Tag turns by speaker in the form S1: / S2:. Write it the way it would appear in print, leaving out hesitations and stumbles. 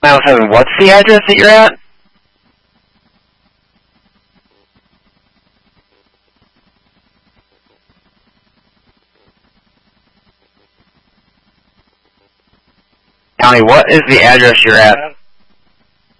S1: 907, what's the address that you're at? County, what is the address you're at?